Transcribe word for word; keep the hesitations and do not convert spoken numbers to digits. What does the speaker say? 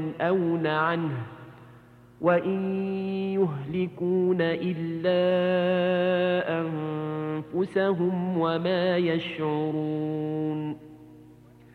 ينأون عنه وإن يهلكون إلا أنفسهم وما يشعرون